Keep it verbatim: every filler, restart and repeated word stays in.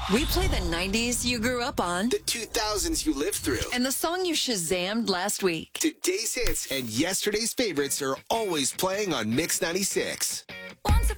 We play the nineties you grew up on. The two thousands you lived through. And the song you Shazammed last week. Today's hits and yesterday's favorites are always playing on Mix ninety-six. Once